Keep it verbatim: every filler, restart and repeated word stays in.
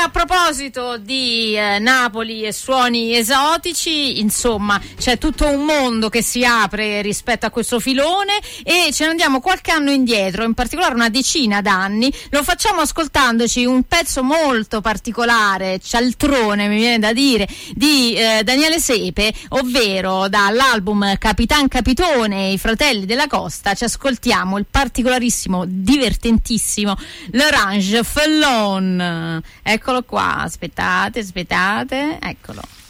a proposito di eh, Napoli e suoni esotici, insomma, c'è tutto un mondo che si apre rispetto a questo filone e ce ne andiamo qualche anno indietro, in particolare una decina d'anni. Lo facciamo ascoltandoci un pezzo molto particolare, cialtrone mi viene da dire, di eh, Daniele Sepe, ovvero dall'album Capitan Capitone e i Fratelli della Costa. Ci ascoltiamo il particolarissimo, divertentissimo L'Orange Fellon. Eccolo qua, aspettate, aspettate, eccolo.